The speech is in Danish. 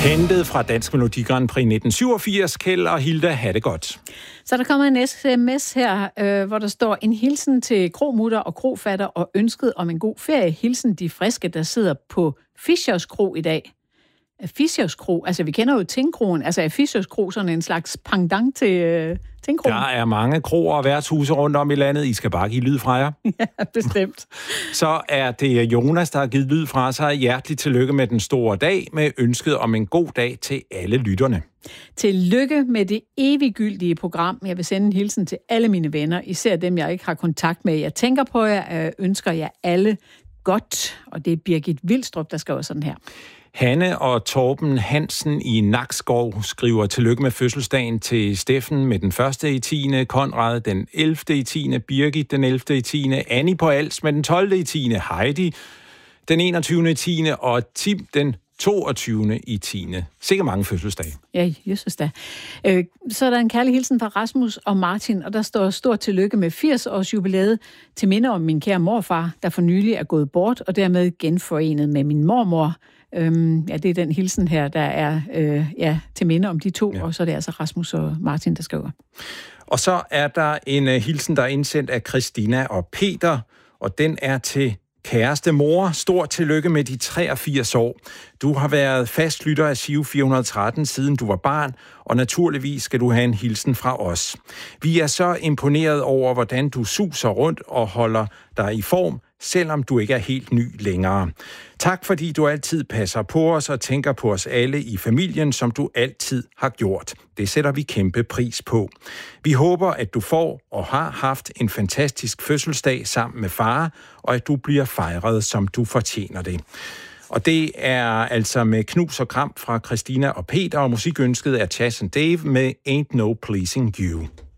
Hentet fra Dansk Melodi Grand Prix 1987. Kjeld og Hilda, ha' det godt. Så der kommer en sms her, hvor der står en hilsen til kromutter og krofatter og ønsket om en god ferie. Hilsen de friske, der sidder på Fischers Kro i dag. Fischers Kro, altså vi kender jo Tingkroen, altså er Fischers Kro sådan en slags pendant til Tingkroen? Der er mange kroer og værtshuse rundt om i landet. I skal bare give lyd fra jer. Ja, bestemt. Så er det Jonas, der har givet lyd fra sig. Hjerteligt tillykke med den store dag, med ønsket om en god dag til alle lytterne. Tillykke med det eviggyldige program. Jeg vil sende en hilsen til alle mine venner, især dem, jeg ikke har kontakt med. Jeg tænker på jer, ønsker jer alle godt, og det er Birgit Vildstrup, der skriver sådan her. Hanne og Torben Hansen i Nakskov skriver tillykke med fødselsdagen til Steffen med den 1. i 10., Konrad den 11. i 10., Birgit den 11. i 10., Annie på Als med den 12. i 10., Heidi den 21. i 10. og Tim den 22. i 10. Sikkert mange fødselsdage. Ja, Jesus da. Så er der en kærlig hilsen fra Rasmus og Martin, og der står stort tillykke med 80-års jubilæet til minde om min kære morfar, der for nylig er gået bort, og dermed genforenet med min mormor. Ja, det er den hilsen her, der er til minde om de to, ja. Og så er det altså Rasmus og Martin, der skriver. Og så er der en hilsen, der er indsendt af Christina og Peter, og den er til kæreste mor. Stort tillykke med de 83 år. Du har været fast lytter af Giro 413, siden du var barn, og naturligvis skal du have en hilsen fra os. Vi er så imponeret over, hvordan du suser rundt og holder dig i form, selvom du ikke er helt ny længere. Tak fordi du altid passer på os og tænker på os alle i familien, som du altid har gjort. Det sætter vi kæmpe pris på. Vi håber, at du får og har haft en fantastisk fødselsdag sammen med far, og at du bliver fejret, som du fortjener det. Og det er altså med knus og kram fra Christina og Peter, og musikønsket er Chas and Dave med Ain't No Pleasing You.